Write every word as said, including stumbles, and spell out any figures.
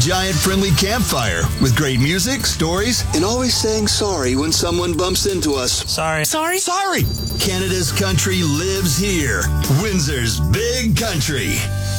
giant friendly campfire with great music, stories, and always saying sorry when someone bumps into us. Sorry. Sorry? Sorry! Canada's country lives here. Windsor's Big Country.